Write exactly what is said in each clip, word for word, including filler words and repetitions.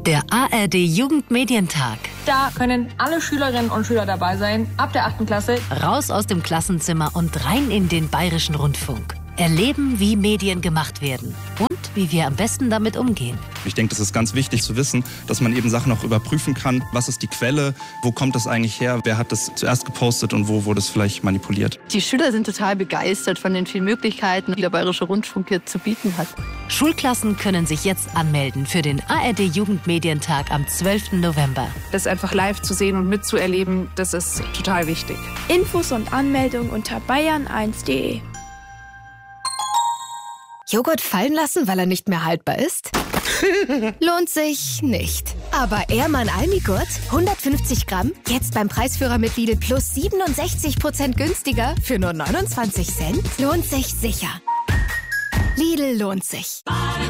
Der A R D Jugendmedientag. Da können alle Schülerinnen und Schüler dabei sein, ab der achten Klasse. Raus aus dem Klassenzimmer und rein in den Bayerischen Rundfunk. Erleben, wie Medien gemacht werden und wie wir am besten damit umgehen. Ich denke, das ist ganz wichtig zu wissen, dass man eben Sachen auch überprüfen kann. Was ist die Quelle? Wo kommt das eigentlich her? Wer hat das zuerst gepostet und wo wurde es vielleicht manipuliert? Die Schüler sind total begeistert von den vielen Möglichkeiten, die der Bayerische Rundfunk hier zu bieten hat. Schulklassen können sich jetzt anmelden für den A R D Jugendmedientag am zwölften November. Das einfach live zu sehen und mitzuerleben, das ist total wichtig. Infos und Anmeldung unter bayern eins punkt de. Joghurt fallen lassen, weil er nicht mehr haltbar ist? Lohnt sich nicht. Aber Ehrmann Almigurt, hundertfünfzig Gramm, jetzt beim Preisführer mit Lidl Plus siebenundsechzig Prozent günstiger für nur neunundzwanzig Cent? Lohnt sich sicher. Lidl lohnt sich.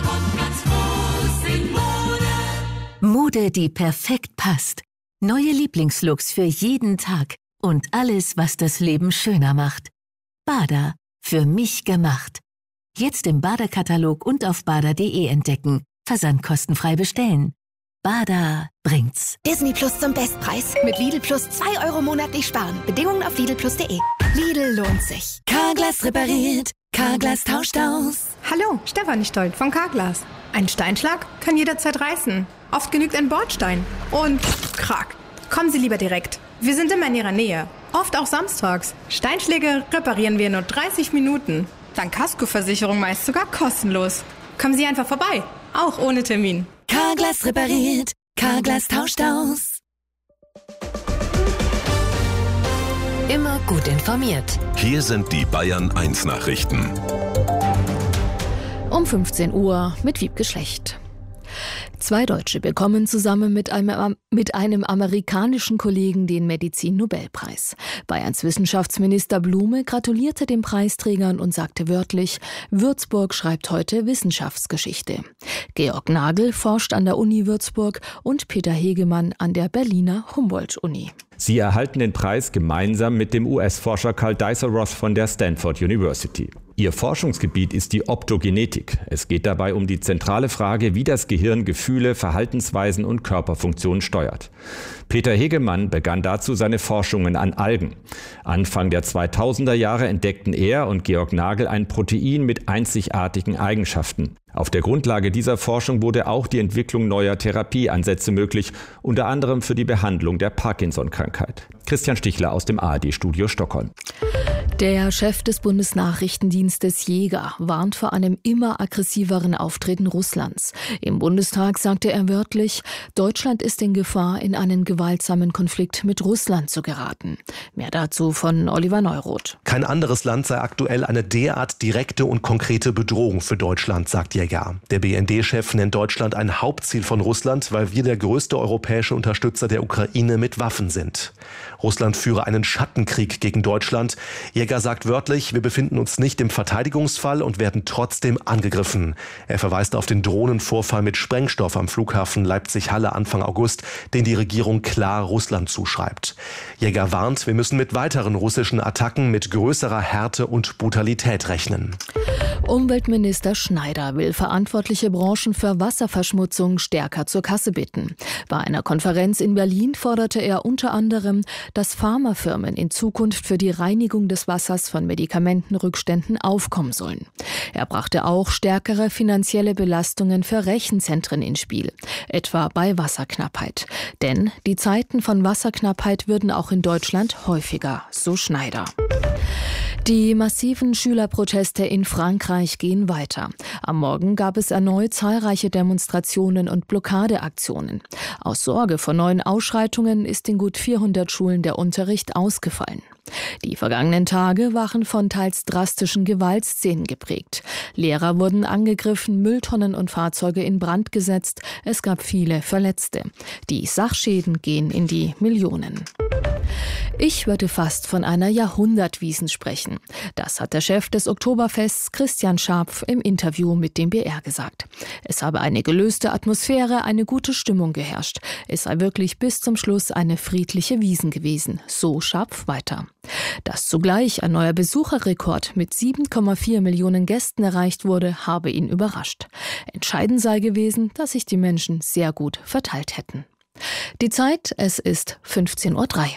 Mode, die perfekt passt. Neue Lieblingslooks für jeden Tag. Und alles, was das Leben schöner macht. Bada, für mich gemacht. Jetzt im Bada-Katalog und auf bada punkt de entdecken. Versand kostenfrei bestellen. Bada bringt's. Disney Plus zum Bestpreis. Mit Lidl Plus zwei Euro monatlich sparen. Bedingungen auf lidl plus punkt de. Lidl lohnt sich. Carglass repariert. Carglass tauscht aus. Hallo, Stefanie Stolt von Carglass. Ein Steinschlag kann jederzeit reißen. Oft genügt ein Bordstein. Und krack. Kommen Sie lieber direkt. Wir sind immer in Ihrer Nähe. Oft auch samstags. Steinschläge reparieren wir in nur dreißig Minuten. Dank Kaskoversicherung meist sogar kostenlos. Kommen Sie einfach vorbei, auch ohne Termin. Carglass repariert, Carglass tauscht aus. Immer gut informiert. Hier sind die Bayern eins Nachrichten. Um fünfzehn Uhr mit Wiebke Schlecht. Zwei Deutsche bekommen zusammen mit einem, mit einem amerikanischen Kollegen den Medizin-Nobelpreis. Bayerns Wissenschaftsminister Blume gratulierte den Preisträgern und sagte wörtlich, Würzburg schreibt heute Wissenschaftsgeschichte. Georg Nagel forscht an der Uni Würzburg und Peter Hegemann an der Berliner Humboldt-Uni. Sie erhalten den Preis gemeinsam mit dem U S-Forscher Karl Deisseroth von der Stanford University. Ihr Forschungsgebiet ist die Optogenetik. Es geht dabei um die zentrale Frage, wie das Gehirn Gefühle, Verhaltensweisen und Körperfunktionen steuert. Peter Hegemann begann dazu seine Forschungen an Algen. Anfang der zweitausender Jahre entdeckten er und Georg Nagel ein Protein mit einzigartigen Eigenschaften. Auf der Grundlage dieser Forschung wurde auch die Entwicklung neuer Therapieansätze möglich, unter anderem für die Behandlung der Parkinson-Krankheit. Christian Stichler aus dem A R D-Studio Stockholm. Der Chef des Bundesnachrichtendienstes Jäger warnt vor einem immer aggressiveren Auftreten Russlands. Im Bundestag sagte er wörtlich, Deutschland ist in Gefahr, in einen gewaltsamen Konflikt mit Russland zu geraten. Mehr dazu von Oliver Neuroth. Kein anderes Land sei aktuell eine derart direkte und konkrete Bedrohung für Deutschland, sagt Jäger. Der B N D-Chef nennt Deutschland ein Hauptziel von Russland, weil wir der größte europäische Unterstützer der Ukraine mit Waffen sind. Russland führe einen Schattenkrieg gegen Deutschland. Jäger sagt wörtlich, wir befinden uns nicht im Verteidigungsfall und werden trotzdem angegriffen. Er verweist auf den Drohnenvorfall mit Sprengstoff am Flughafen Leipzig-Halle Anfang August, den die Regierung klar Russland zuschreibt. Jäger warnt, wir müssen mit weiteren russischen Attacken mit größerer Härte und Brutalität rechnen. Umweltminister Schneider will verantwortliche Branchen für Wasserverschmutzung stärker zur Kasse bitten. Bei einer Konferenz in Berlin forderte er unter anderem, dass Pharmafirmen in Zukunft für die Reinigung des Wassers von Medikamentenrückständen aufkommen sollen. Er brachte auch stärkere finanzielle Belastungen für Rechenzentren ins Spiel, etwa bei Wasserknappheit. Denn die Zeiten von Wasserknappheit würden auch in Deutschland häufiger, so Schneider. Die massiven Schülerproteste in Frankreich gehen weiter. Am Morgen gab es erneut zahlreiche Demonstrationen und Blockadeaktionen. Aus Sorge vor neuen Ausschreitungen ist in gut vierhundert Schulen der Unterricht ausgefallen. Die vergangenen Tage waren von teils drastischen Gewaltszenen geprägt. Lehrer wurden angegriffen, Mülltonnen und Fahrzeuge in Brand gesetzt. Es gab viele Verletzte. Die Sachschäden gehen in die Millionen. Ich würde fast von einer Jahrhundertwiesn sprechen. Das hat der Chef des Oktoberfests Christian Scharpf im Interview mit dem B R gesagt. Es habe eine gelöste Atmosphäre, eine gute Stimmung geherrscht. Es sei wirklich bis zum Schluss eine friedliche Wiesn gewesen. So Scharpf weiter. Dass zugleich ein neuer Besucherrekord mit sieben Komma vier Millionen Gästen erreicht wurde, habe ihn überrascht. Entscheidend sei gewesen, dass sich die Menschen sehr gut verteilt hätten. Die Zeit, es ist fünfzehn Uhr drei.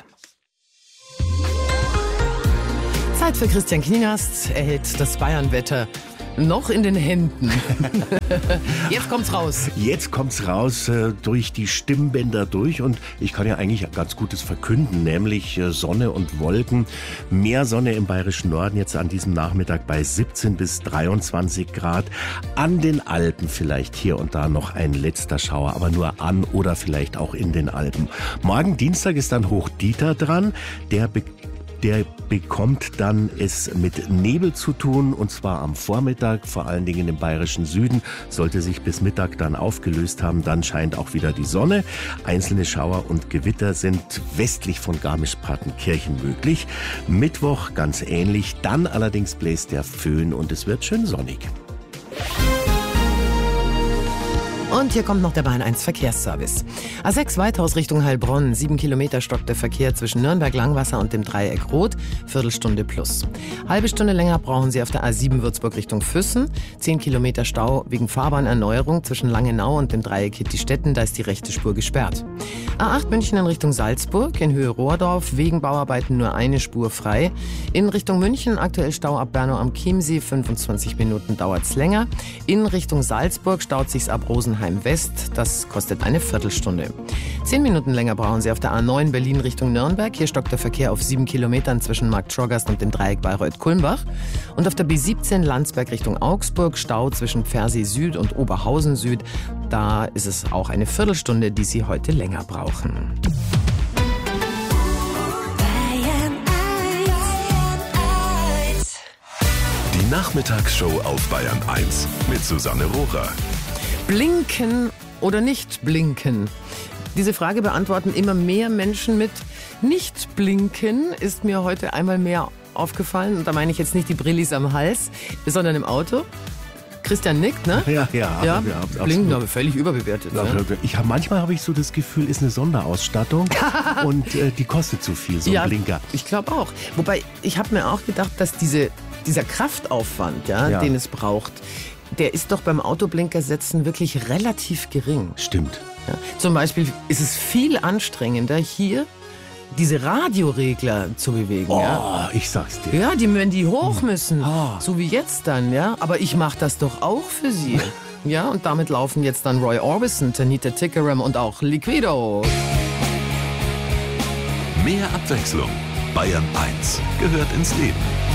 Zeit für Christian Kniengast. Er hält das Bayernwetter noch in den Händen. Jetzt kommt's raus. Jetzt kommt's raus äh, durch die Stimmbänder durch und ich kann ja eigentlich ganz Gutes verkünden, nämlich äh, Sonne und Wolken. Mehr Sonne im bayerischen Norden jetzt an diesem Nachmittag bei siebzehn bis dreiundzwanzig Grad. An den Alpen vielleicht hier und da noch ein letzter Schauer, aber nur an oder vielleicht auch in den Alpen. Morgen Dienstag ist dann Hochdieter dran. Der be Der bekommt dann es mit Nebel zu tun, und zwar am Vormittag, vor allen Dingen im bayerischen Süden. Sollte sich bis Mittag dann aufgelöst haben, dann scheint auch wieder die Sonne. Einzelne Schauer und Gewitter sind westlich von Garmisch-Partenkirchen möglich. Mittwoch ganz ähnlich, dann allerdings bläst der Föhn und es wird schön sonnig. Und hier kommt noch der Bayern eins Verkehrsservice. A sechs Weithaus Richtung Heilbronn. Sieben Kilometer stockt der Verkehr zwischen Nürnberg-Langwasser und dem Dreieck Rot. Viertelstunde plus. Halbe Stunde länger brauchen Sie auf der A sieben Würzburg Richtung Füssen. Zehn Kilometer Stau wegen Fahrbahnerneuerung zwischen Langenau und dem Dreieck Hitti-Stetten. Da ist die rechte Spur gesperrt. A acht München in Richtung Salzburg. In Höhe Rohrdorf. Wegen Bauarbeiten nur eine Spur frei. In Richtung München aktuell Stau ab Bernau am Chiemsee. fünfundzwanzig Minuten dauert's länger. In Richtung Salzburg staut sich's ab Rosenheim West, das kostet eine Viertelstunde. Zehn Minuten länger brauchen Sie auf der A neun Berlin Richtung Nürnberg. Hier stockt der Verkehr auf sieben Kilometern zwischen Marktschorgast und dem Dreieck Bayreuth-Kulmbach. Und auf der B siebzehn Landsberg Richtung Augsburg Stau zwischen Pfersee Süd und Oberhausen Süd. Da ist es auch eine Viertelstunde, die Sie heute länger brauchen. Die Nachmittagsshow auf Bayern eins mit Susanne Rohrer. Blinken oder nicht blinken? Diese Frage beantworten immer mehr Menschen mit nicht blinken, ist mir heute einmal mehr aufgefallen. Und da meine ich jetzt nicht die Brillis am Hals, sondern im Auto. Christian nickt, ne? Ja, ja. ja, ja blinken aber völlig überbewertet. Ja, ne? ich hab, manchmal habe ich so das Gefühl, ist eine Sonderausstattung und äh, die kostet zu viel, so ein ja, Blinker. Ich glaube auch. Wobei, ich habe mir auch gedacht, dass diese, dieser Kraftaufwand, ja, ja. den es braucht, der ist doch beim Autoblinkersetzen wirklich relativ gering. Stimmt. Ja. Zum Beispiel ist es viel anstrengender, hier diese Radioregler zu bewegen. Oh, ja. ich sag's dir. Ja, die, wenn die hoch müssen, oh. so wie jetzt dann, ja. Aber ich mache das doch auch für Sie. Ja, und damit laufen jetzt dann Roy Orbison, Tanita Tikaram und auch Liquido. Mehr Abwechslung. Bayern eins gehört ins Leben.